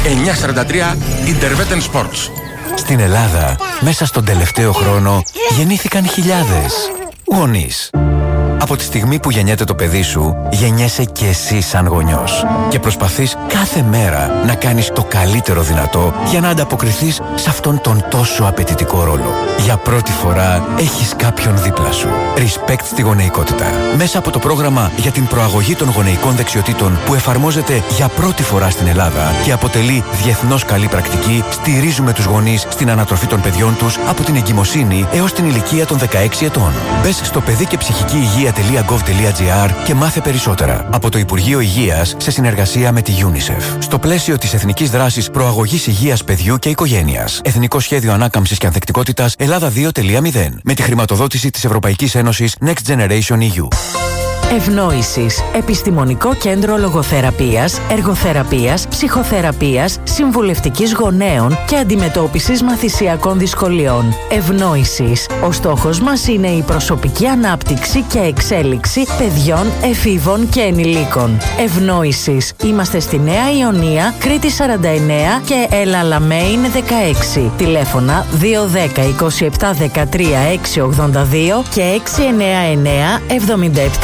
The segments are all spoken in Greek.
943 Interveten Sports. Στην Ελλάδα, μέσα στον τελευταίο χρόνο, γεννήθηκαν χιλιάδες γονείς. Από τη στιγμή που γεννιέται το παιδί σου, γεννιέσαι και εσύ σαν γονιός. Και προσπαθείς κάθε μέρα να κάνεις το καλύτερο δυνατό για να ανταποκριθείς σε αυτόν τον τόσο απαιτητικό ρόλο. Για πρώτη φορά έχεις κάποιον δίπλα σου. Respect στη γονεϊκότητα. Μέσα από το πρόγραμμα για την προαγωγή των γονεϊκών δεξιοτήτων που εφαρμόζεται για πρώτη φορά στην Ελλάδα και αποτελεί διεθνώς καλή πρακτική, στηρίζουμε τους γονείς στην ανατροφή των παιδιών τους από την εγκυμοσύνη έως την ηλικία των 16 ετών. Μπες στο παιδί και ψυχική υγεία.gov.gr και μάθε περισσότερα. Από το Υπουργείο Υγείας σε συνεργασία με τη UNICEF. Στο πλαίσιο της Εθνικής Δράσης Προαγωγής Υγείας Παιδιού και Οικογένειας. Εθνικό Σχέδιο Ανάκαμψης και Ανθεκτικότητας Ελλάδα 2.0. Με τη χρηματοδότηση της Ευρωπαϊκής Ένωσης Next Generation EU. Ευνόησης. Επιστημονικό κέντρο λογοθεραπείας, εργοθεραπείας, ψυχοθεραπείας, συμβουλευτικής γονέων και αντιμετώπισης μαθησιακών δυσκολιών. Ευνόησης. Ο στόχος μας είναι η προσωπική ανάπτυξη και εξέλιξη παιδιών, εφήβων και ενηλίκων. Ευνόησης. Είμαστε στη Νέα Ιωνία, Κρήτη 49 και Ελαλαμέιν 16. Τηλέφωνα 210 27 13 682 και 699 77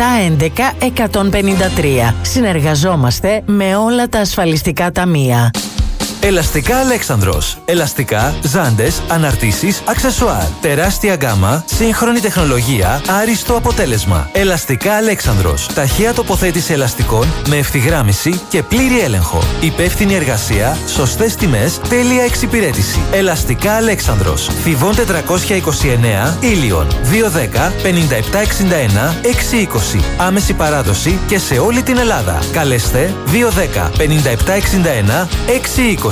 11-153. Συνεργαζόμαστε με όλα τα ασφαλιστικά ταμεία. Ελαστικά Αλέξανδρος. Ελαστικά, ζάντες, αναρτήσεις, αξεσουάρ. Τεράστια γκάμα, σύγχρονη τεχνολογία, άριστο αποτέλεσμα. Ελαστικά Αλέξανδρος. Ταχεία τοποθέτηση ελαστικών με ευθυγράμμιση και πλήρη έλεγχο. Υπεύθυνη εργασία, σωστές τιμές, τέλεια εξυπηρέτηση. Ελαστικά Αλέξανδρος. Θηβών 429, Ήλιον. 210 5761 620. Άμεση παράδοση και σε όλη την Ελλάδα. Καλέστε 210 5761 620.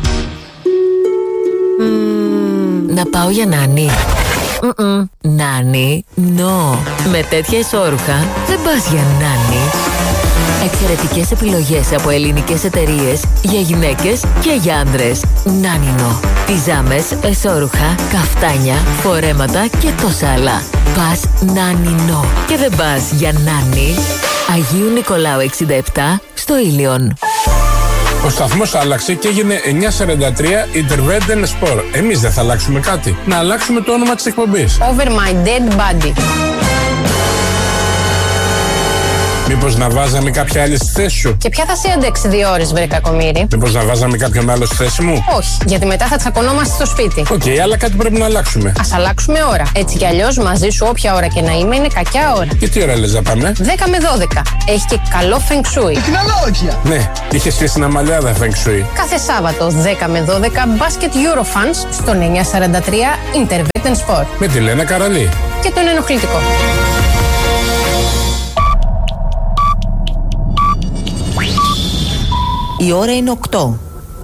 Να πάω για νάνι. Νάνι, no. Με τέτοια ισόρουχα δεν πας για νάνι. Εξαιρετικές επιλογές από ελληνικές εταιρείες για γυναίκες και για άντρες. Νάνινο. Πιζάμες, εσόρουχα, καφτάνια, φορέματα και τόσα άλλα. Πας Νάνινο. Και δεν πας για νάνι. Αγίου Νικολάου 67 στο Ήλιον. Ο σταθμός άλλαξε και έγινε 943 Interveten Sport. Εμείς δεν θα αλλάξουμε κάτι. Να αλλάξουμε το όνομα της εκπομπής. Over my dead body. Μήπως να βάζαμε κάποια άλλη στη θέση σου? Και ποια θα σε άντεξει 2 ώρες, βρε κακομοίρη? Μήπως να βάζαμε κάποιον άλλο στη θέση μου? Όχι, γιατί μετά θα τσακωνόμαστε στο σπίτι. Οκ, αλλά κάτι πρέπει να αλλάξουμε. Ας αλλάξουμε ώρα. Έτσι κι αλλιώς μαζί σου όποια ώρα και να είμαι είναι κακιά ώρα. Και τι ώρα λες να πάμε? 10 με 12. Έχει και καλό feng shui. Ναι, είχε και στην Αμαλιάδα feng shui. Κάθε Σάββατο 10 με 12 μπάσκετ Eurofans στον 943 Interveten Sport. Με τη Λένα Καραλή. Και τον ενοχλητικό. Η ώρα είναι 8.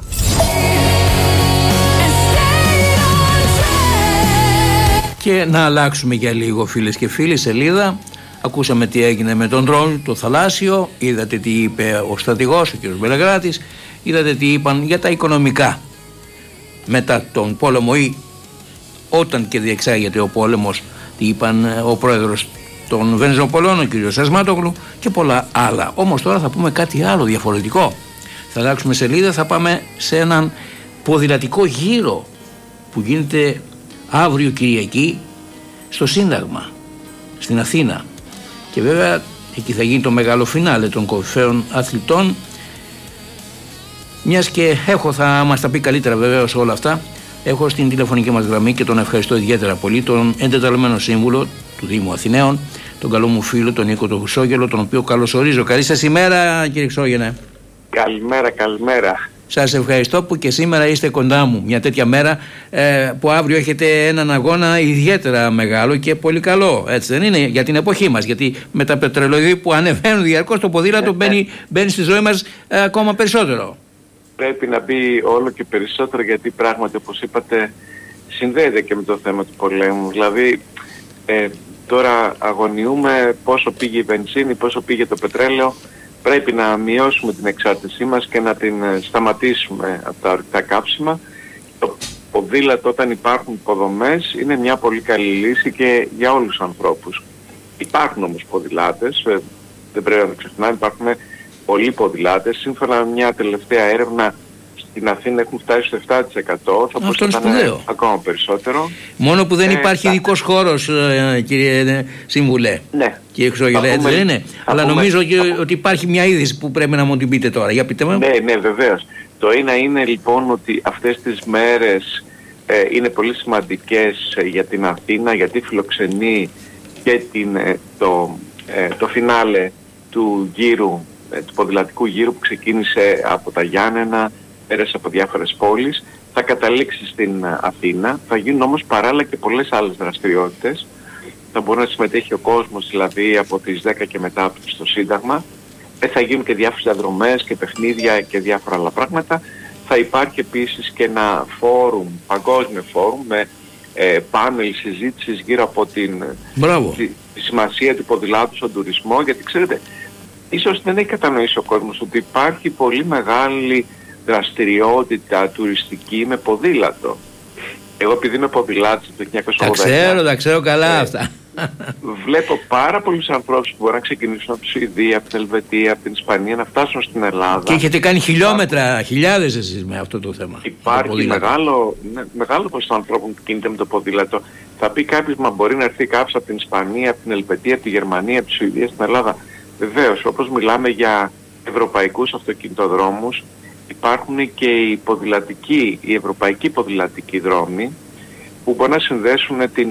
Και να αλλάξουμε για λίγο, φίλες και φίλοι, σελίδα. Ακούσαμε τι έγινε με τον ντρόουν, το θαλάσσιο. Είδατε τι είπε ο στρατηγός, ο κ. Μπελεγράτης. Είδατε τι είπαν για τα οικονομικά μετά τον πόλεμο ή όταν και διεξάγεται ο πόλεμος. Τι είπαν ο πρόεδρος των Βενεζοπολών, ο κ. Σασμάτογλου και πολλά άλλα. Όμως τώρα θα πούμε κάτι άλλο διαφορετικό. Θα αλλάξουμε σελίδα, θα πάμε σε έναν ποδηλατικό γύρο που γίνεται αύριο Κυριακή στο Σύνταγμα, στην Αθήνα. Και βέβαια εκεί θα γίνει το μεγάλο φινάλε των κορυφαίων αθλητών. Μιας και θα μας τα πει καλύτερα βεβαίως όλα αυτά, έχω στην τηλεφωνική μας γραμμή και τον ευχαριστώ ιδιαίτερα πολύ τον εντεταλμένο σύμβουλο του Δήμου Αθηναίων, τον καλό μου φίλο, τον Νίκο τον Χρυσόγελο, τον οποίο καλωσορίζω. Καλή σας ημέρα, κύριε Χρυσόγελε. Καλημέρα. Σας ευχαριστώ που και σήμερα είστε κοντά μου. Μια τέτοια μέρα που αύριο έχετε έναν αγώνα ιδιαίτερα μεγάλο και πολύ καλό. Έτσι δεν είναι για την εποχή μας? Γιατί με τα πετρελοειδή που ανεβαίνουν διαρκώς το ποδήλατο μπαίνει στη ζωή μας ακόμα περισσότερο. Πρέπει να μπει όλο και περισσότερο, γιατί πράγματι, όπως είπατε, συνδέεται και με το θέμα του πολέμου. Δηλαδή τώρα αγωνιούμε πόσο πήγε η βενζίνη, πόσο πήγε το πετρέλαιο. Πρέπει να μειώσουμε την εξάρτησή μας και να την σταματήσουμε από τα ορυκτά καύσιμα. Το ποδήλατο, όταν υπάρχουν υποδομές, είναι μια πολύ καλή λύση και για όλους τους ανθρώπους. Υπάρχουν όμως ποδηλάτες, δεν πρέπει να το ξεχνάμε, υπάρχουν πολλοί ποδηλάτες. Σύμφωνα με μια τελευταία έρευνα, στην Αθήνα έχουν φτάσει στο 7%. Θα μπορούσε να είναι ακόμα περισσότερο. Μόνο που δεν υπάρχει ειδικός χώρος, κύριε Σύμβουλε. Ναι. Κύριε Χρυσόγελε, έτσι δεν είναι? Αλλά νομίζω ότι υπάρχει μια είδηση που πρέπει να μου την πείτε τώρα. Για πείτε μου. Ναι, βεβαίως. Το ένα είναι λοιπόν ότι αυτές τις μέρες είναι πολύ σημαντικές για την Αθήνα, γιατί φιλοξενεί και το φινάλε του γύρου, του ποδηλατικού γύρου που ξεκίνησε από τα Γιάννενα, πέρασε από διάφορες πόλεις, θα καταλήξει στην Αθήνα. Θα γίνουν όμως παράλληλα και πολλές άλλες δραστηριότητες. Θα μπορεί να συμμετέχει ο κόσμος, δηλαδή από τις 10 και μετά στο Σύνταγμα. Θα γίνουν και διάφορες διαδρομές και παιχνίδια και διάφορα άλλα πράγματα. Θα υπάρχει επίσης και ένα φόρουμ, παγκόσμιο φόρουμ, με πάνελ συζήτησης γύρω από τη σημασία του ποδηλάτου στον τουρισμό, γιατί ξέρετε, ίσως δεν έχει κατανοήσει ο κόσμος ότι υπάρχει πολύ μεγάλη δραστηριότητα τουριστική με ποδήλατο. Εγώ επειδή είμαι ποδηλάτης το 1980... Τα ξέρω καλά αυτά. Βλέπω πάρα πολλούς ανθρώπους που μπορεί να ξεκινήσουν από τη Σουηδία, από την Ελβετία, από την Ισπανία, να φτάσουν στην Ελλάδα. Και έχετε κάνει χιλιόμετρα, χιλιάδες εσείς με αυτό το θέμα. Υπάρχει μεγάλο ποσοστό ανθρώπων που κινείται με το ποδήλατο. Θα πει κάποιος, μα μπορεί να έρθει κάποιος από την Ισπανία, από την Ελβετία, από τη Γερμανία, από τη Σουηδία στην Ελλάδα. Βεβαίως, όπως μιλάμε για ευρωπαϊκούς αυτοκινητοδρόμους, υπάρχουν και οι ευρωπαϊκοί ποδηλατικοί δρόμοι, που μπορεί να συνδέσουν την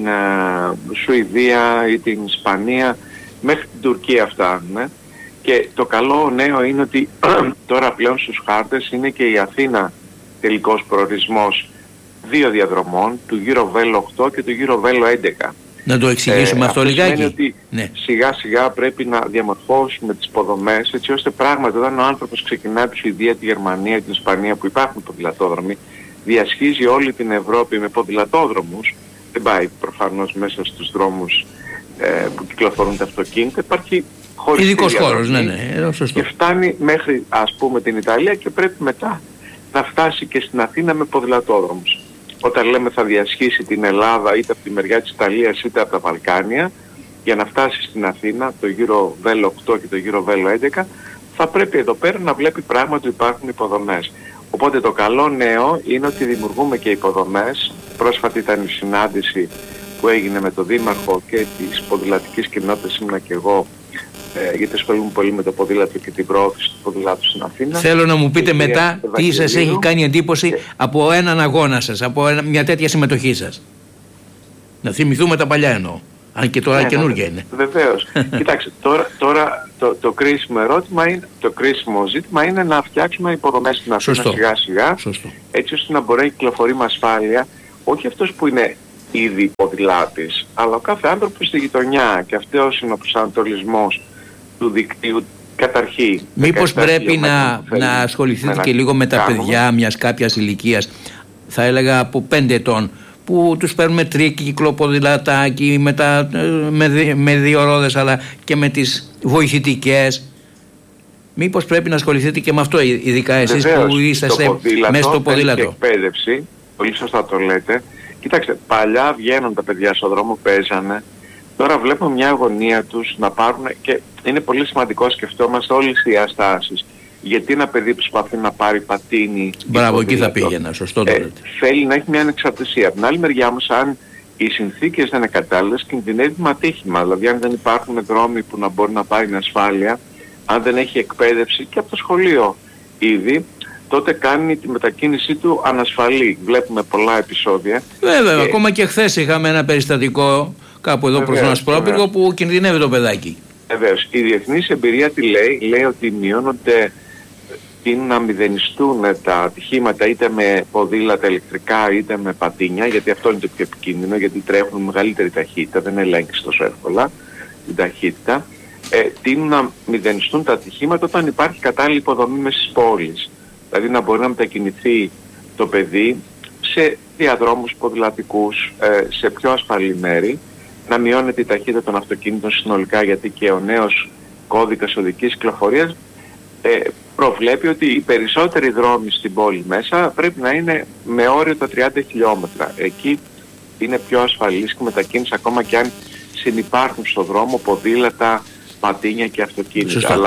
Σουηδία ή την Ισπανία μέχρι την Τουρκία φτάνουν. Και το καλό νέο είναι ότι τώρα πλέον στους χάρτες είναι και η Αθήνα τελικός προορισμός 2 διαδρομών, του Eurovelo 8 και του Eurovelo 11. Να το εξηγήσουμε αυτό λιγάκι. Σημαίνει ότι σιγά σιγά πρέπει να διαμορφώσουμε τις υποδομές, έτσι ώστε πράγματι όταν ο άνθρωπος ξεκινάει από τη Σουηδία, τη Γερμανία, την Ισπανία, που υπάρχουν ποδηλατόδρομοι, διασχίζει όλη την Ευρώπη με ποδηλατόδρομους, δεν πάει προφανώς μέσα στους δρόμους που κυκλοφορούν τα αυτοκίνητα, υπάρχει ειδικός χώρος, σωστό. Και φτάνει μέχρι, ας πούμε, την Ιταλία και πρέπει μετά να φτάσει και στην Αθήνα με ποδηλατόδρομους. Όταν λέμε θα διασχίσει την Ελλάδα είτε από τη μεριά της Ιταλίας είτε από τα Βαλκάνια, για να φτάσει στην Αθήνα, το Eurovelo 8 και το Eurovelo 11, θα πρέπει εδώ πέρα να βλέπει πράγματι ότι υπάρχουν υποδομές. Οπότε το καλό νέο είναι ότι δημιουργούμε και υποδομές. Πρόσφατη ήταν η συνάντηση που έγινε με τον Δήμαρχο και της ποδηλατικής κοινότητας, ήμουνα και εγώ, γιατί ασχολούμαι πολύ με το ποδήλατο και την προώθηση του ποδηλάτου στην Αθήνα. Θέλω να μου πείτε μετά τι σας έχει κάνει εντύπωση από έναν αγώνα σας, από μια τέτοια συμμετοχή σας. Να θυμηθούμε τα παλιά εννοώ. Αν και τώρα καινούργια είναι. Βεβαίως. Κοιτάξτε, τώρα το κρίσιμο ζήτημα είναι να φτιάξουμε υποδομές στην Αθήνα σιγά σιγά, έτσι ώστε να μπορεί να κυκλοφορεί με ασφάλεια, όχι αυτός που είναι ήδη ποδηλάτης, αλλά ο κάθε άνθρωπος στη γειτονιά, και αυτός είναι ο προσανατολισμός του δικτύου καταρχήν. Μήπως πρέπει να ασχοληθείτε και λίγο με τα παιδιά μιας κάποιας ηλικίας, θα έλεγα από 5 ετών, που τους παίρνουμε τρίκι, κυκλοποδηλατάκι, με 2 ρόδες, αλλά και με τις βοηθητικές. Μήπως πρέπει να ασχοληθείτε και με αυτό, ειδικά εσείς που είσαστε μέσα στο ποδήλατο. Και εκπαίδευση, πολύ σωστά το λέτε. Κοιτάξτε, παλιά βγαίνουν τα παιδιά στον δρόμο, παίζανε. Τώρα βλέπουμε μια αγωνία τους να πάρουν, και είναι πολύ σημαντικό, σκεφτόμαστε όλες οι διαστάσεις. Γιατί ένα παιδί που προσπαθεί να πάρει πατίνι... Μπράβο, εκεί θα πήγαινα, σωστό το λέτε. Θέλει να έχει μια ανεξαρτησία. Από την άλλη μεριά όμως, αν οι συνθήκες δεν είναι κατάλληλες, κινδυνεύει με ατύχημα. Δηλαδή, αν δεν υπάρχουν δρόμοι που να μπορεί να πάρει με ασφάλεια, αν δεν έχει εκπαίδευση και από το σχολείο ήδη, τότε κάνει τη μετακίνησή του ανασφαλή. Βλέπουμε πολλά επεισόδια. Βέβαια, ακόμα και χθες είχαμε ένα περιστατικό κάπου εδώ προς ένα Ασπρόπυργο που κινδυνεύει το παιδάκι. Βεβαίως. Η διεθνής εμπειρία τι λέει? Λέει ότι μειώνονται, είναι να μηδενιστούν τα ατυχήματα είτε με ποδήλατα ηλεκτρικά είτε με πατίνια, γιατί αυτό είναι το πιο επικίνδυνο, γιατί τρέχουν με μεγαλύτερη ταχύτητα, δεν ελέγχεις τόσο εύκολα την ταχύτητα. Τείνουν να μηδενιστούν τα ατυχήματα όταν υπάρχει κατάλληλη υποδομή μέσα στις πόλεις. Δηλαδή να μπορεί να μετακινηθεί το παιδί σε διαδρόμους ποδηλατικούς, σε πιο ασφαλή μέρη, να μειώνεται η ταχύτητα των αυτοκίνητων συνολικά, γιατί και ο νέος κώδικας οδικής κυκλοφορίας προβλέπει ότι οι περισσότεροι δρόμοι στην πόλη μέσα πρέπει να είναι με όριο τα 30 χιλιόμετρα. Εκεί είναι πιο ασφαλής και μετακίνηση, ακόμα και αν συνυπάρχουν στον δρόμο ποδήλατα, πατίνια και αυτοκίνητα. Σωστά. Αλλά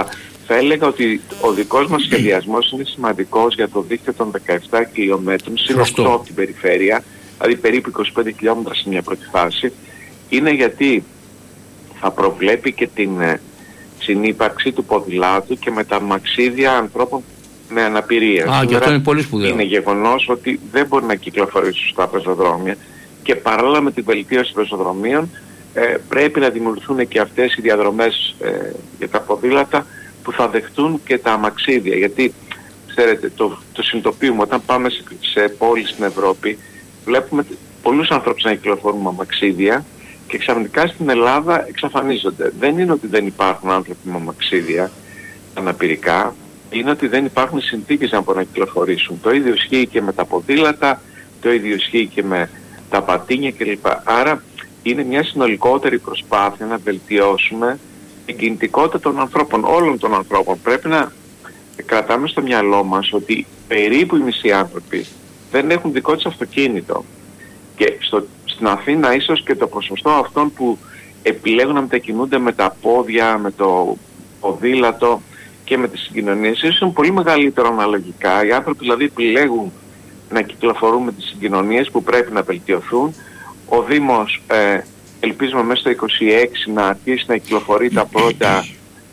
θα έλεγα ότι ο δικός μας σχεδιασμός είναι σημαντικός για το δίκτυο των 17 χιλιόμετρων, συν 8 από την περιφέρεια, δηλαδή περίπου 25 χιλιόμετρα σε μια πρώτη φάση. Είναι γιατί θα προβλέπει και την συνύπαρξη του ποδηλάτου και με τα μαξίδια ανθρώπων με αναπηρία. Και αυτό είναι πολύ σπουδαίο. Είναι γεγονός ότι δεν μπορεί να κυκλοφορήσει σωστά πεζοδρόμια και παράλληλα με την βελτίωση πεζοδρομίων πρέπει να δημιουργηθούν και αυτές οι διαδρομές για τα ποδήλατα που θα δεχτούν και τα αμαξίδια. Γιατί, ξέρετε, το συνειδητοποιούμε όταν πάμε σε πόλεις στην Ευρώπη, βλέπουμε πολλούς ανθρώπους να κυκλοφορούν με αμαξίδια και ξαφνικά στην Ελλάδα εξαφανίζονται. Δεν είναι ότι δεν υπάρχουν άνθρωποι με αμαξίδια αναπηρικά, είναι ότι δεν υπάρχουν συνθήκες να μπορούν να κυκλοφορήσουν. Το ίδιο ισχύει και με τα ποδήλατα, το ίδιο ισχύει και με τα πατίνια κλπ. Άρα είναι μια συνολικότερη προσπάθεια να βελτιώσουμε την κινητικότητα των ανθρώπων, όλων των ανθρώπων. Πρέπει να κρατάμε στο μυαλό μας ότι περίπου οι μισοί άνθρωποι δεν έχουν δικό τους αυτοκίνητο. Και στην Αθήνα ίσως και το ποσοστό αυτών που επιλέγουν να μετακινούνται με τα πόδια, με το ποδήλατο και με τις συγκοινωνίες ίσως είναι πολύ μεγαλύτερο αναλογικά. Οι άνθρωποι δηλαδή επιλέγουν να κυκλοφορούν με τις συγκοινωνίες που πρέπει να βελτιωθούν. Ο Δήμος ελπίζουμε μέσα στο 26 να αρχίσει να κυκλοφορεί τα πρώτα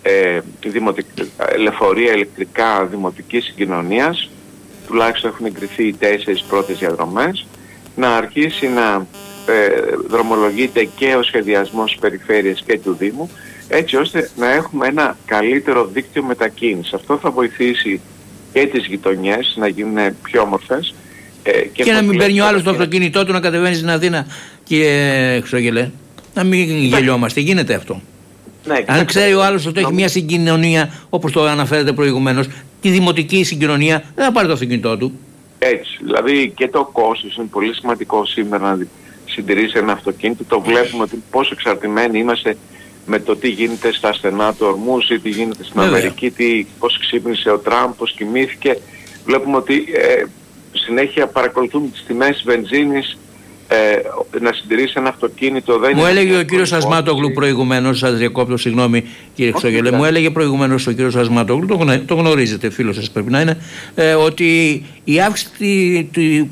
λεωφορεία ηλεκτρικά δημοτικής συγκοινωνίας. Τουλάχιστον έχουν εγκριθεί οι 4 πρώτες διαδρομές. Να αρχίσει να δρομολογείται και ο σχεδιασμός της περιφέρειας και του Δήμου, έτσι ώστε να έχουμε ένα καλύτερο δίκτυο μετακίνησης. Αυτό θα βοηθήσει και τις γειτονιές να γίνουν πιο όμορφες. Και να μην παίρνει ο άλλος το αυτοκίνητό του να κατεβαίνει στην Αθήνα, κύριε Χρυσόγελε. Να μην γελιόμαστε, γίνεται αυτό. Ναι, αν ξέρει ο άλλος ότι έχει μια συγκοινωνία, όπως το αναφέρετε προηγουμένως, τη δημοτική συγκοινωνία, δεν θα πάρει το αυτοκίνητό του. Έτσι, δηλαδή και το κόστος είναι πολύ σημαντικό σήμερα να συντηρήσει ένα αυτοκίνητο. Το βλέπουμε ότι πόσο εξαρτημένοι είμαστε με το τι γίνεται στα στενά του Ορμούς ή τι γίνεται στην Αμερική, πώς ξύπνησε ο Τραμπ, πώς κοιμήθηκε. Βλέπουμε ότι συνέχεια παρακολουθούμε τις τιμές βενζίνης, να συντηρήσει ένα αυτοκίνητο. Μου έλεγε ο κύριος Ασμάτογλου προηγουμένως, σας διακόπτω, συγγνώμη κύριε Χρυσόγελε, μου έλεγε προηγουμένως ο κύριος Ασμάτογλου, το γνωρίζετε, φίλος σας πρέπει να είναι, ότι η αύξηση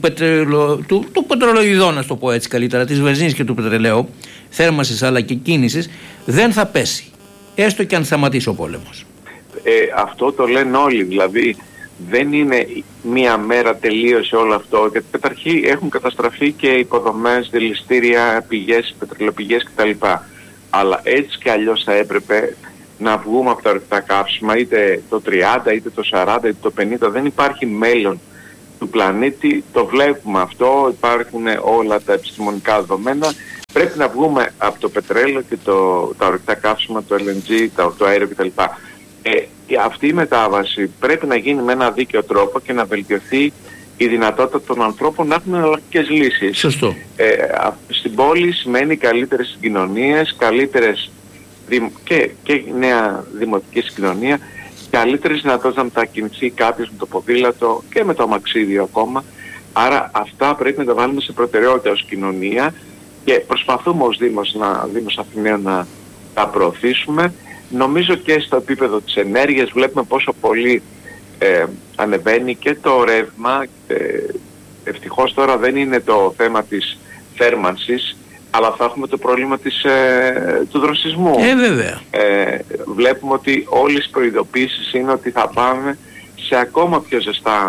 του πετρελοειδών, να το πω έτσι καλύτερα, της βενζίνης και του πετρελαίου, θέρμανσης αλλά και κίνησης, δεν θα πέσει, έστω και αν σταματήσει ο πόλεμος. Αυτό το λένε όλοι, δηλαδή δεν είναι μία μέρα τελείωσε όλο αυτό, γιατί καταρχήν έχουν καταστραφεί και υποδομές, δηληστήρια, πηγές, πετρελαιοπηγές κτλ. Αλλά έτσι κι αλλιώς θα έπρεπε να βγούμε από τα ορυκτά καύσιμα, είτε το 30, είτε το 40, είτε το 50. Δεν υπάρχει μέλλον του πλανήτη, το βλέπουμε αυτό, υπάρχουν όλα τα επιστημονικά δεδομένα. Πρέπει να βγούμε από το πετρέλαιο και τα ορυκτά καύσιμα, το LNG, το αέριο κτλ. Αυτή η μετάβαση πρέπει να γίνει με ένα δίκαιο τρόπο και να βελτιωθεί η δυνατότητα των ανθρώπων να έχουν εναλλακτικές λύσεις. Σωστό. Στην πόλη σημαίνει καλύτερες συγκοινωνίες, καλύτερες και νέα δημοτική συγκοινωνία, καλύτερες δυνατότητες να μετακινηθεί κάποιος με το ποδήλατο και με το αμαξίδιο ακόμα. Άρα αυτά πρέπει να τα βάλουμε σε προτεραιότητα ως κοινωνία και προσπαθούμε ως Δήμος Αθηναίων να τα προωθήσουμε. Νομίζω και στο επίπεδο της ενέργειας βλέπουμε πόσο πολύ ανεβαίνει και το ρεύμα. Ευτυχώς τώρα δεν είναι το θέμα της θέρμανσης, αλλά θα έχουμε το πρόβλημα του δροσισμού. Βέβαια. Βλέπουμε ότι όλες οι προειδοποίησεις είναι ότι θα πάμε σε ακόμα πιο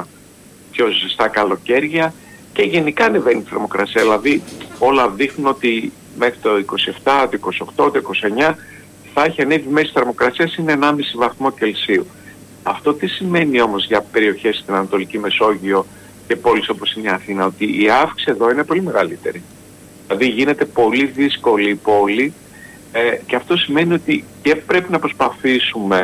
ζεστά καλοκαίρια και γενικά ανεβαίνει η θερμοκρασία. Δηλαδή όλα δείχνουν ότι μέχρι το 27, το 28, το 29 θα έχει ανέβει μέση θερμοκρασία είναι 1,5 βαθμό Κελσίου. Αυτό τι σημαίνει όμως για περιοχές στην Ανατολική Μεσόγειο και πόλεις όπως είναι η Αθήνα, ότι η αύξηση εδώ είναι πολύ μεγαλύτερη. Δηλαδή γίνεται πολύ δύσκολη η πόλη και αυτό σημαίνει ότι και πρέπει να προσπαθήσουμε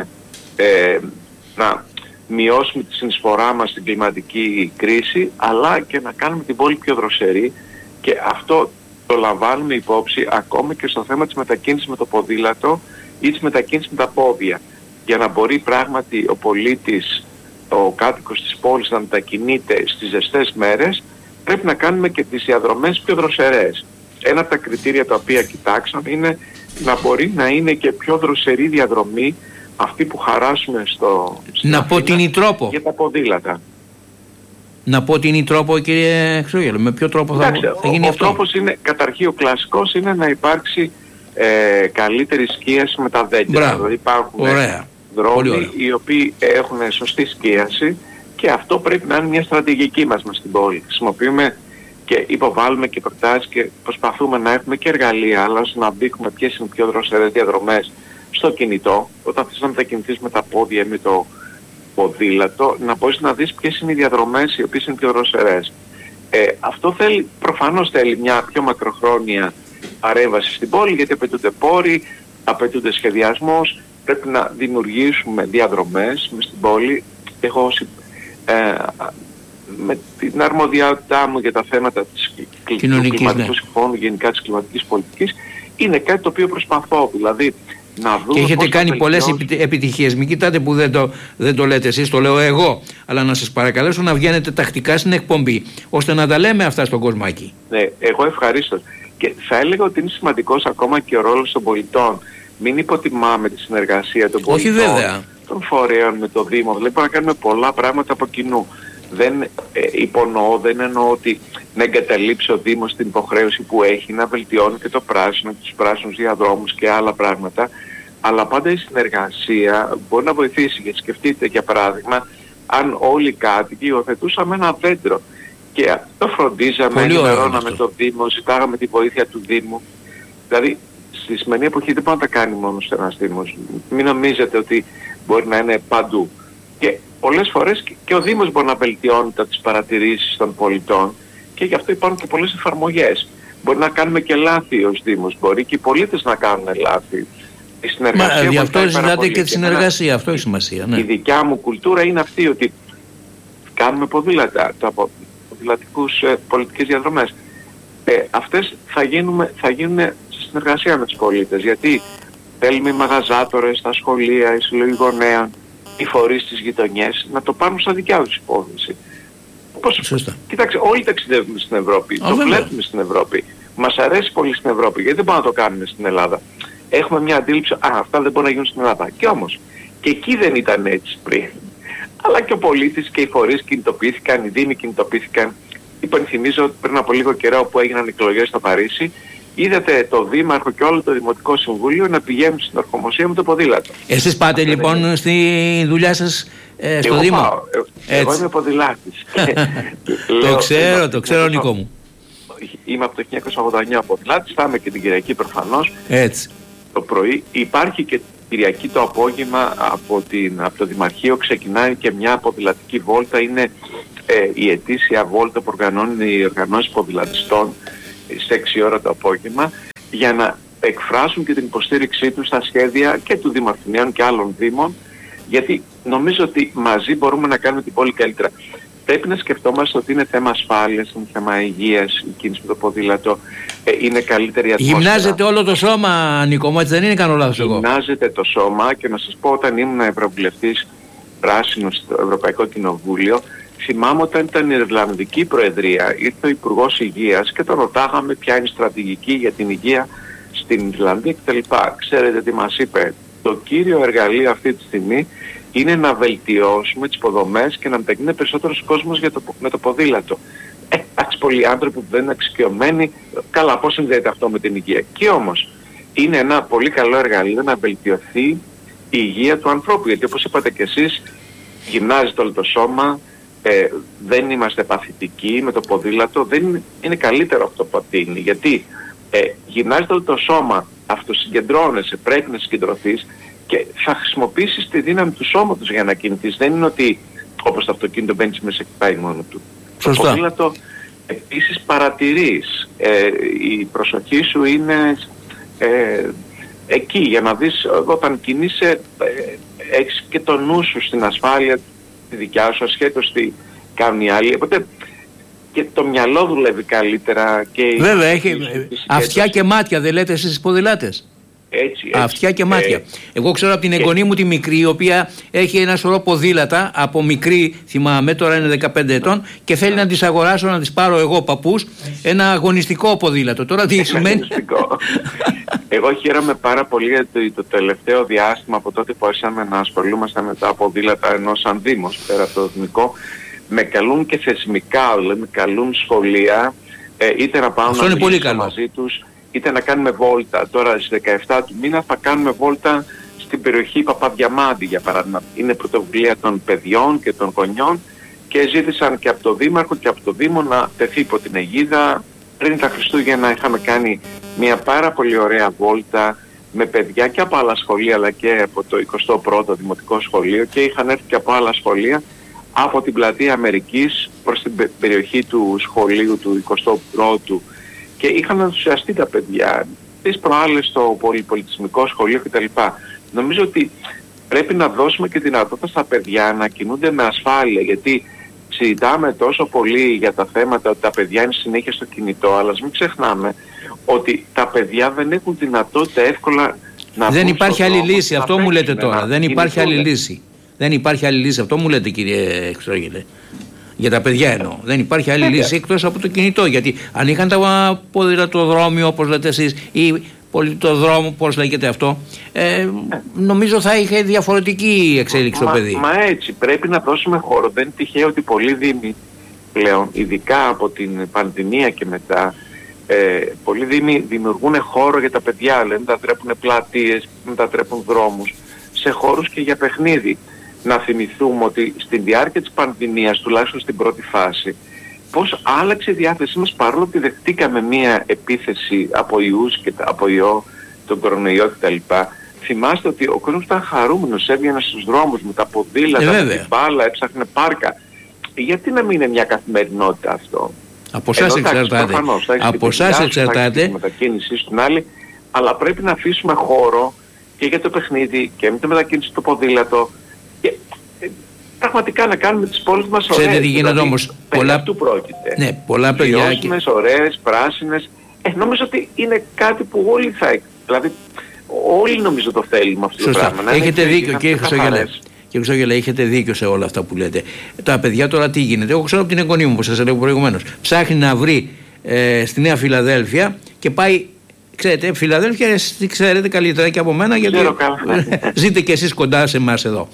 να μειώσουμε τη συνεισφορά μας στην κλιματική κρίση, αλλά και να κάνουμε την πόλη πιο δροσερή, και αυτό το λαμβάνουμε υπόψη ακόμα και στο θέμα της μετακίνησης με το ποδήλατο ή της μετακίνησης με τα πόδια. Για να μπορεί πράγματι ο πολίτης, ο κάτοικος της πόλης να μετακινείται στις ζεστές μέρες, πρέπει να κάνουμε και τις διαδρομές πιο δροσερές. Ένα από τα κριτήρια τα οποία κοιτάξαμε είναι να μπορεί να είναι και πιο δροσερή διαδρομή αυτοί που χαράσουμε να πω τι είναι η τρόπο για τα ποδήλατα. Να πω τι είναι η τρόπο, κύριε Χρυσόγελο, με ποιο τρόπο θα γίνει αυτό? Ο τρόπος είναι, καταρχήν ο κλασικός είναι να υπάρξει καλύτερη σκίαση με τα δέντρα. Δηλαδή υπάρχουν δρόμοι οι οποίοι έχουν σωστή σκίαση και αυτό πρέπει να είναι μια στρατηγική μας μες στην πόλη. Χρησιμοποιούμε και υποβάλλουμε και προτάσεις και προσπαθούμε να έχουμε και εργαλεία, αλλά ώστε να μπήκουμε ποιες είναι οι πιο δροσερές διαδρομές στο κινητό. Όταν θες να μετακινηθείς με τα πόδια ή με το ποδήλατο, να μπορείς να δεις ποιες είναι οι διαδρομές οι οποίες είναι πιο δροσερές. Αυτό προφανώς θέλει μια πιο μακροχρόνια παρέμβαση στην πόλη, γιατί απαιτούνται πόροι, απαιτούνται σχεδιασμός, πρέπει να δημιουργήσουμε διαδρομές μες στην πόλη. Εγώ με την αρμοδιότητά μου για τα θέματα του κλιματικού συμφώνου, γενικά της κλιματικής πολιτικής, είναι κάτι το οποίο προσπαθώ, δηλαδή να δούμε. Και έχετε κάνει πολλές επιτυχίες. Μην κοιτάτε που δεν το λέτε εσείς, το λέω εγώ. Αλλά να σας παρακαλέσω να βγαίνετε τακτικά στην εκπομπή, ώστε να τα λέμε αυτά στον κοσμάκι. Ναι, εγώ ευχαρίστω. Και θα έλεγα ότι είναι σημαντικός ακόμα και ο ρόλος των πολιτών. Μην υποτιμάμε τη συνεργασία των πολιτών, των φορέων με το Δήμο. Δηλαδή μπορούμε να κάνουμε πολλά πράγματα από κοινού. Δεν υπονοώ, δεν εννοώ ότι να εγκαταλείψει ο Δήμος την υποχρέωση που έχει να βελτιώνει και το πράσινο, τους πράσινους διαδρόμους και άλλα πράγματα, αλλά πάντα η συνεργασία μπορεί να βοηθήσει. Γιατί σκεφτείτε για παράδειγμα, αν όλοι οι κάτοικοι υιοθετούσαμε ένα δέντρο και το φροντίζαμε, ενημερώναμε το Δήμο, ζητάγαμε τη βοήθεια του Δήμου. Δηλαδή στη σημερινή εποχή δεν μπορεί να τα κάνει μόνο ένας Δήμος. Μην νομίζετε ότι μπορεί να είναι παντού. Και πολλές φορές και ο Δήμος μπορεί να βελτιώνει τις παρατηρήσεις των πολιτών και γι' αυτό υπάρχουν και πολλές εφαρμογές. Μπορεί να κάνουμε και λάθη ως Δήμος, μπορεί και οι πολίτες να κάνουν λάθη. Η συνεργασία γι' αυτό ζητάτε και τη συνεργασία, αυτό έχει σημασία. Ναι. Η δικιά μου κουλτούρα είναι αυτή, ότι κάνουμε ποδήλατα, ποδηλατικούς πολιτικές διαδρομές. Αυτές θα γίνουν σε συνεργασία με τους πολίτες, γιατί θέλουμε οι μαγαζάτορες, τα σχολεία, οι συλλογοί γονέων, οι φορείς της γειτονιές να το πάρουν στα δικιά τους υπόθεση. Κοίταξε, όλοι ταξιδεύουμε στην Ευρώπη, το βλέπουμε στην Ευρώπη. Μας αρέσει πολύ στην Ευρώπη, γιατί δεν μπορούμε να το κάνουμε στην Ελλάδα. Έχουμε μια αντίληψη, αυτά δεν μπορούν να γίνουν στην Ελλάδα. Και όμως, και εκεί δεν ήταν έτσι πριν. Αλλά και ο πολίτης και οι φορείς κινητοποιήθηκαν, οι δήμοι κινητοποιήθηκαν. Υπενθυμίζω ότι πριν από λίγο καιρό που έγιναν εκλογές στο Παρίσι, είδατε το Δήμαρχο και όλο το Δημοτικό Συμβούλιο να πηγαίνουν στην ορκομοσία με το ποδήλατο. Εσείς πάτε λοιπόν στη δουλειά σας στο Δήμο? Εγώ είμαι ποδηλάτης. Το ξέρω Νίκο μου. Είμαι από το 1989 ποδηλάτης, θα είμαι και την Κυριακή προφανώς. Έτσι. Το πρωί υπάρχει και Κυριακή το απόγευμα από το Δημαρχείο ξεκινάει και μια ποδηλατική βόλτα. Είναι η ετήσια βόλτα που οργανώνουν οι οργανώσεις ποδηλατιστών σε 6 ώρα το απόγευμα, για να εκφράσουν και την υποστήριξή τους στα σχέδια και του Δήμου Αθηναίων και άλλων δήμων, γιατί νομίζω ότι μαζί μπορούμε να κάνουμε την πόλη καλύτερα. Πρέπει να σκεφτόμαστε ότι είναι θέμα ασφάλειας, είναι θέμα υγείας, η κίνηση με το ποδήλατο, είναι καλύτερη ατμόσφαιρα. Γυμνάζεται όλο το σώμα, Νίκο μου, έτσι δεν είναι, κάνω λάθος εγώ? Γυμνάζεται το σώμα, και να σας πω, όταν ήμουν ευρωβουλευτής πράσινος στο Ευρωπαϊκό Κοινοβούλιο, θυμάμαι όταν ήταν η Ιρλανδική Προεδρία, ήρθε ο Υπουργός Υγείας και τον ρωτάγαμε ποια είναι η στρατηγική για την υγεία στην Ιρλανδία κτλ. Ξέρετε τι μας είπε? Το κύριο εργαλείο αυτή τη στιγμή είναι να βελτιώσουμε τις υποδομές και να μετακινείται περισσότερος κόσμος με το ποδήλατο. Εντάξει, πολλοί άνθρωποι που δεν είναι εξοικειωμένοι, καλά, πώς συνδέεται αυτό με την υγεία? Και όμως είναι ένα πολύ καλό εργαλείο να βελτιωθεί η υγεία του ανθρώπου, γιατί όπως είπατε και εσείς, γυμνάζεται όλο το σώμα, δεν είμαστε παθητικοί με το ποδήλατο, δεν είναι καλύτερο αυτό που πατίνει, γιατί γυμνάζεται όλο το σώμα, αυτοσυγκεντρώνεσαι, πρέπει να συγκεντρωθείς και θα χρησιμοποιήσεις τη δύναμη του σώματος για να κινηθείς. Δεν είναι ότι όπως το αυτοκίνητο μπαίνεις μέσα και πάει μόνο του. Σωστά. Το ποδήλατο επίσης παρατηρείς, η προσοχή σου είναι εκεί για να δεις όταν κινείσαι, έχεις και το νου σου στην ασφάλεια τη δικιά σου, ασχέτως τι κάνουν οι άλλοι. Οπότε και το μυαλό δουλεύει καλύτερα. Και βέβαια, έχει αυτιά και μάτια, δεν λέτε εσείς ποδηλάτες? Έτσι. Αυτιά και μάτια. Εγώ ξέρω από την εγγονή μου τη μικρή, η οποία έχει ένα σωρό ποδήλατα από μικρή, θυμάμαι, τώρα είναι 15 ετών, και θέλει να τις αγοράσω, να τις πάρω εγώ παππούς, ένα αγωνιστικό ποδήλατο. Τώρα τι σημαίνει? Εγώ χαίρομαι πάρα πολύ γιατί το τελευταίο διάστημα, από τότε που άρχισαμε να ασχολούμαστε με τα ποδήλατα, ενώ σαν Δήμος πέρα από το Εθνικό, με καλούν και θεσμικά, δηλαδή με καλούν σχολεία, είτε να πάω να μιλήσω μαζί τους, είτε να κάνουμε βόλτα. Τώρα στις 17 του μήνα θα κάνουμε βόλτα στην περιοχή Παπαδιαμάντη, για παράδειγμα. Είναι πρωτοβουλία των παιδιών και των γονιών και ζήτησαν και από το Δήμαρχο και από το Δήμο να τεθεί υπό την αιγίδα. Πριν τα Χριστούγεννα είχαμε κάνει μια πάρα πολύ ωραία βόλτα με παιδιά και από άλλα σχολεία, αλλά και από το 21ο Δημοτικό Σχολείο, και είχαν έρθει και από άλλα σχολεία από την πλατεία Αμερικής προς την περιοχή του σχολείου του 21ου, και είχαν ενθουσιαστεί τα παιδιά. Τις προάλλες στο πολυπολιτισμικό σχολείο κτλ. Νομίζω ότι πρέπει να δώσουμε και δυνατότητα στα παιδιά να κινούνται με ασφάλεια, γιατί συζητάμε τόσο πολύ για τα θέματα ότι τα παιδιά είναι συνέχεια στο κινητό, αλλά μην ξεχνάμε ότι τα παιδιά δεν έχουν δυνατότητα εύκολα να... Δεν υπάρχει άλλη λύση, αυτό μου λέτε τώρα. Δεν υπάρχει άλλη λύση. Δεν υπάρχει άλλη λύση, αυτό μου λέτε, κύριε Χρυσόγελε. Για τα παιδιά εννοώ. Δεν υπάρχει άλλη λύση εκτός από το κινητό. Γιατί αν είχαν τα ποδηλατοδρόμιο, όπως λέτε εσείς, ή πολιτοδρόμο, πώς λέγεται αυτό, νομίζω θα είχε διαφορετική εξέλιξη το παιδί. Μα έτσι, πρέπει να δώσουμε χώρο. Δεν είναι τυχαίο ότι πολλοί δήμοι πλέον, ειδικά από την πανδημία και μετά, πολλοί δήμοι δημιουργούν χώρο για τα παιδιά. Λένε, μετατρέπουν πλατείες, μετατρέπουν δρόμους σε χώρους και για παιχνίδι. Να θυμηθούμε ότι στην διάρκεια της πανδημίας, τουλάχιστον στην πρώτη φάση, πώς άλλαξε η διάθεσή μας, παρόλο που δεχτήκαμε μία επίθεση από ιούς και από ιό, τον κορονοϊό κτλ. Θυμάστε ότι ο κόσμος ήταν χαρούμενος, έβγαινε στους δρόμους με τα ποδήλατα, με την μπάλα, έψαχνε πάρκα. Γιατί να μην είναι μια καθημερινότητα αυτό? Από εσάς εξαρτάται. Από εσάς εξαρτάται. Η μετακίνηση στην άλλη, αλλά πρέπει να αφήσουμε χώρο και για το παιχνίδι και με τη μετακίνηση στο ποδήλατο. Και πραγματικά να κάνουμε τις πόλεις μας ωραίες. Ξέρετε τι γίνεται όμως? Αυτού πρόκειται. Ναι, πολλά παιδιά. Βιώσιμες, ωραίες, πράσινες. Νομίζω ότι είναι κάτι που όλοι θα... Δηλαδή, όλοι νομίζω το θέλουμε αυτό το πράγμα. Έχετε δίκιο, κύριε Χρυσόγελε. Κύριε Χρυσόγελε, έχετε δίκιο σε όλα αυτά που λέτε. Τα παιδιά τώρα τι γίνεται? Εγώ ξέρω από την εγγονή μου, που σας έλεγα προηγουμένως. Ψάχνει να βρει στη Νέα Φιλαδέλφια και πάει. Ξέρετε, Φιλαδέλφια, ξέρετε καλύτερα και από μένα, γιατί ζείτε κι εσείς κοντά σε εμάς εδώ.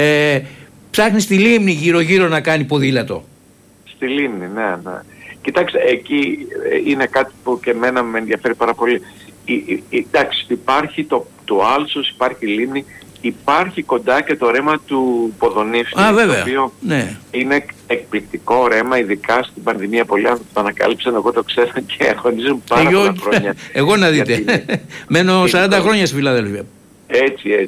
Ψάχνει στη Λίμνη γύρω-γύρω να κάνει ποδήλατο. Στη Λίμνη, ναι. Κοιτάξτε, εκεί είναι κάτι που και εμένα με ενδιαφέρει πάρα πολύ. Εντάξει, υπάρχει το Άλσος, υπάρχει η Λίμνη, υπάρχει κοντά και το ρέμα του Ποδονύφτη, το οποίο είναι εκπληκτικό ρέμα, ειδικά στην πανδημία. Πολλοί άνθρωποι το ανακάλυψαν, εγώ το ξέρω και αγωνίζομαι πάρα πολλά χρόνια. Εγώ να δείτε, μένω 40 χρόνια στη Φιλαδέλφια. Έτσι.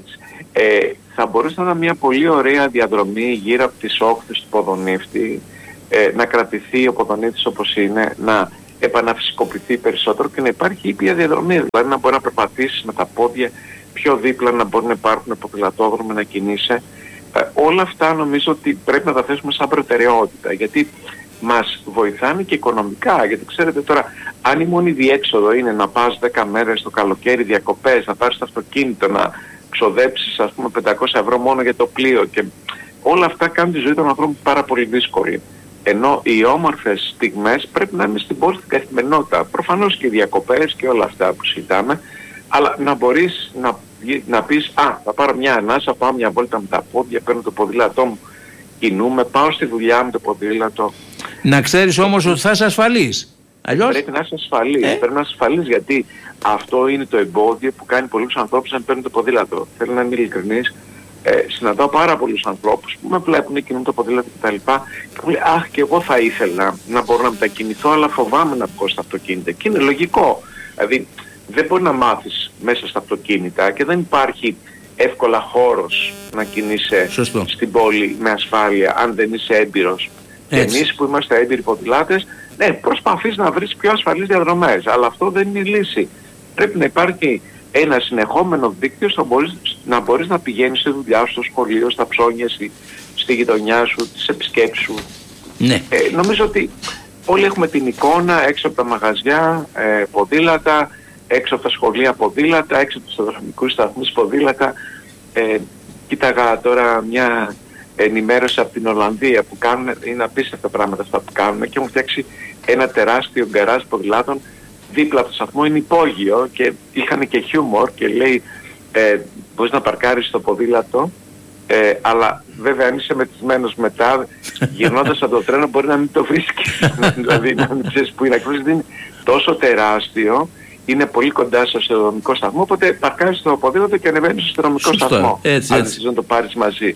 Θα μπορούσε να είναι μια πολύ ωραία διαδρομή γύρω από τις όχθες του Ποδονύφτη, να κρατηθεί ο Ποδονύφτης όπως είναι, να επαναφυσικοποιηθεί περισσότερο και να υπάρχει ήπια διαδρομή, δηλαδή να μπορεί να περπατήσεις με τα πόδια, πιο δίπλα να μπορεί να υπάρχουν ποδηλατόδρομοι, να κινείσαι. Όλα αυτά νομίζω ότι πρέπει να τα θέσουμε σαν προτεραιότητα, γιατί μας βοηθάνε και οικονομικά. Γιατί ξέρετε τώρα, αν η μόνη διέξοδο είναι να πας 10 μέρες το καλοκαίρι διακοπές, να πάρεις το αυτοκίνητο, να ξοδέψεις ας πούμε 500 ευρώ μόνο για το πλοίο, και όλα αυτά κάνουν τη ζωή των ανθρώπων πάρα πολύ δύσκολη. Ενώ οι όμορφες στιγμές πρέπει να είναι στην πόλη, στην καθημερινότητα. Προφανώς και οι διακοπές και όλα αυτά που συζητάμε, αλλά να μπορείς να πεις, θα πάρω μια ανάσα, πάω μια βόλτα με τα πόδια, παίρνω το ποδήλατό μου, κινούμε, πάω στη δουλειά με το ποδήλατο. Να ξέρεις όμως ότι θα είσαι ασφαλής. Αλλιώς... Πρέπει να είσαι ασφαλής. Πρέπει να είσαι ασφαλής, γιατί αυτό είναι το εμπόδιο που κάνει πολλούς ανθρώπους να παίρνουν το ποδήλατο. Θέλω να είμαι ειλικρινής. Συναντάω πάρα πολλούς ανθρώπους που με βλέπουν, κινούν το ποδήλατο κτλ. Και μου λέει, και εγώ θα ήθελα να μπορώ να μετακινηθώ, αλλά φοβάμαι να βγω στα αυτοκίνητα. Και είναι λογικό. Δηλαδή, δεν μπορεί να μάθεις μέσα στα αυτοκίνητα και δεν υπάρχει εύκολα χώρος να κινείσαι στην πόλη με ασφάλεια, αν δεν είσαι έμπειρος. Και εμείς που είμαστε έμπειροι ποδηλάτες, προσπαθείς να βρεις πιο ασφαλείς διαδρομές, αλλά αυτό δεν είναι η λύση. Πρέπει να υπάρχει ένα συνεχόμενο δίκτυο να μπορείς να πηγαίνεις στη δουλειά σου, στο σχολείο, στα ψώνια, στη γειτονιά σου, τις επισκέψεις σου. Ναι. Νομίζω ότι όλοι έχουμε την εικόνα έξω από τα μαγαζιά, ποδήλατα, έξω από τα σχολεία ποδήλατα, έξω από τους σταδιοδρομικούς σταθμούς ποδήλατα. Κοίταγα τώρα μια ενημέρωση από την Ολλανδία που κάνουν, είναι απίστευτα πράγματα αυτά που κάνουν, και έχουν φτιάξει ένα τεράστιο γκαράζ ποδηλάτων δίπλα από το σταθμό, είναι υπόγειο, και είχαν και χιούμορ και λέει μπορείς να παρκάρεις το ποδήλατο, αλλά βέβαια αν είσαι μετρημένος μετά, γυρνώντας από το τρένο μπορεί να μην το βρίσκεις. Δηλαδή να μην ξέρεις που είναι ακριβώς, είναι τόσο τεράστιο, είναι πολύ κοντά στο αστυνομικό σταθμό, οπότε παρκάρεις το ποδήλατο και ανεβαίνεις στο αστυνομικό σταθμό. Αν θες να το πάρεις μαζί.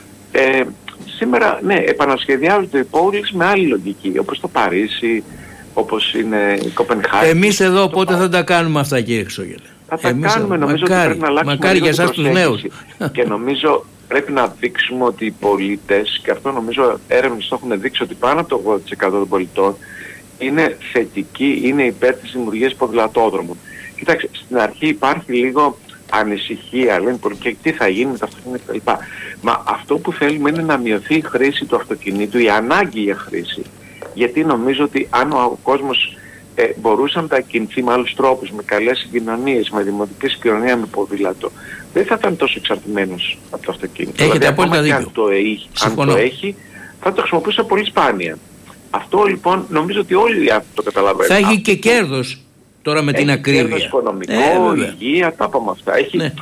Σήμερα, ναι, επανασχεδιάζονται οι πόλεις με άλλη λογική, όπως το Παρίσι, όπως είναι η Κοπενχάγη. Εμείς εδώ πότε θα τα κάνουμε αυτά, κύριε Χρυσόγελε? Θα τα κάνουμε, νομίζω ότι πρέπει να αλλάξουμε μακάρι για εσάς τους νέους. Και νομίζω πρέπει να δείξουμε ότι οι πολίτες, και αυτό νομίζω έρευνες το έχουν δείξει, ότι πάνω από το 80% των πολιτών είναι θετικοί, είναι υπέρ της δημιουργίας ποδηλατόδρομων. Κοιτάξτε, στην αρχή υπάρχει λίγο ανησυχία, λένε και τι θα γίνει με τα αυτοκίνητα κτλ. Μα αυτό που θέλουμε είναι να μειωθεί η χρήση του αυτοκινήτου, η ανάγκη για χρήση. Γιατί νομίζω ότι αν ο κόσμος μπορούσε να τα κινηθεί με άλλους τρόπους, με καλές συγκοινωνίες, με δημοτική συγκοινωνία, με ποδήλατο, δεν θα ήταν τόσο εξαρτημένος από το αυτοκίνητο. Έχετε απόλυτα δίκιο. Αν το έχει, θα το χρησιμοποιούσε πολύ σπάνια. Αυτό λοιπόν νομίζω ότι όλοι το καταλαβαίνουν. Θα έχει και κέρδος τώρα με την ακρίβεια. Κέρδος οικονομικό, υγεία, τα είπαμε αυτά. Έχει... Ναι.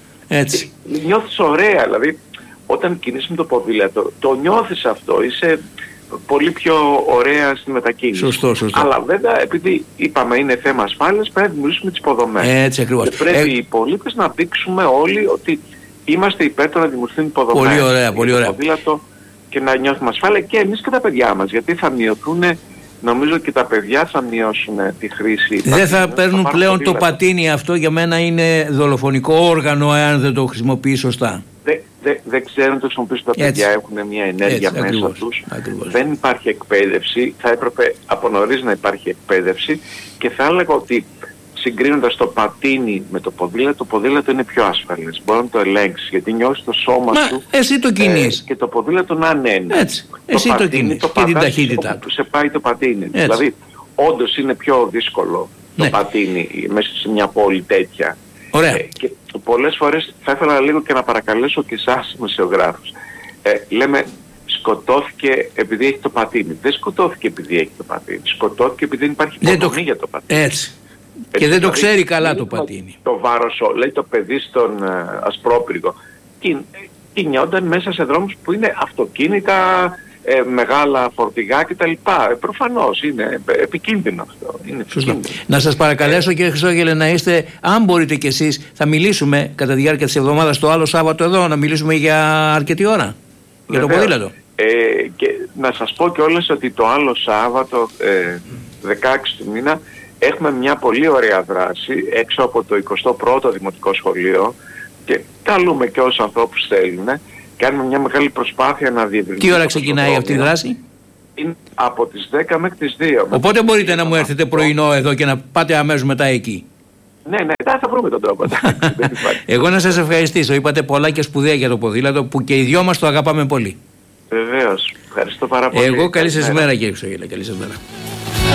Έτσι. Νιώθεις ωραία, δηλαδή όταν κινείς με το ποδήλατο, το νιώθεις αυτό, είσαι πολύ πιο ωραία στη μετακίνηση. Σωστό. Αλλά βέβαια, επειδή είπαμε είναι θέμα ασφάλειας, πρέπει να δημιουργήσουμε τις υποδομές. Έτσι ακριβώς. Πρέπει οι πολίτες να δείξουμε όλοι ότι είμαστε υπέρ του να δημιουργηθούν υποδομές. Πολύ ωραία, πολύ ωραία. Ποδήλατο και να νιώθουμε ασφάλεια, και εμείς και τα παιδιά μας, γιατί θα μειωθούν, νομίζω και τα παιδιά θα μειώσουν τη χρήση. Δεν θα παίρνουν πλέον το πατίνι, αυτό για μένα είναι δολοφονικό όργανο εάν δεν το χρησιμοποιεί σωστά. Δεν ξέρουν το χρησιμοποιήσουν τα παιδιά, έχουν μια ενέργεια μέσα τους. Δεν υπάρχει εκπαίδευση, θα έπρεπε από νωρίς να υπάρχει εκπαίδευση, και θα έλεγα ότι συγκρίνοντας το πατίνι με το ποδήλατο είναι πιο ασφαλές. Μπορεί να το ελέγξεις, γιατί νιώσεις το σώμα σου. Εσύ το κινείς. Και το ποδήλατο να ανένει. Έτσι. Εσύ το κινείς και την ταχύτητα του. Σε πάει το πατίνι. Δηλαδή, όντως είναι πιο δύσκολο το πατίνι μέσα σε μια πόλη τέτοια. Ωραία. Και πολλές φορές θα ήθελα λίγο και να παρακαλέσω και εσάς δημοσιογράφους. Λέμε σκοτώθηκε επειδή έχει το πατίνι. Δεν σκοτώθηκε επειδή έχει το πατίνι. Σκοτώθηκε επειδή δεν υπάρχει υποδομή για το πατίνι. Έτσι. Και δεν το ξέρει καλά το πατίνι. Το βάρος, λέει το παιδί στον Ασπρόπυργο, κινιόνταν μέσα σε δρόμους που είναι αυτοκίνητα, μεγάλα φορτηγά κτλ. Προφανώς είναι επικίνδυνο αυτό. Είναι επικίνδυνο. Να σας παρακαλέσω, κύριε Χρυσόγελε, να είστε, αν μπορείτε κι εσείς, θα μιλήσουμε κατά τη διάρκεια της εβδομάδας το άλλο Σάββατο εδώ, να μιλήσουμε για αρκετή ώρα. Για το ποδήλατο. Και να σας πω κιόλας ότι το άλλο Σάββατο, 16 του μήνα, έχουμε μια πολύ ωραία δράση έξω από το 21ο Δημοτικό Σχολείο, και καλούμε και όσους ανθρώπους θέλουν. Κάνουμε μια μεγάλη προσπάθεια να διευρυνθούμε. Τι ώρα ξεκινάει αυτή η δράση? Είναι από τις 10 μέχρι τις 2. Οπότε μπορείτε να μου έρθετε πρωινό εδώ και να πάτε αμέσως μετά εκεί. Ναι, θα βρούμε τον τρόπο. Εγώ να σας ευχαριστήσω. Είπατε πολλά και σπουδαία για το ποδήλατο, που και οι δυο μας το αγαπάμε πολύ. Βεβαίως. Ευχαριστώ πάρα πολύ. Εγώ καλή σας μέρα, κύριε Χρυσόγελε. Καλή σας μέρα.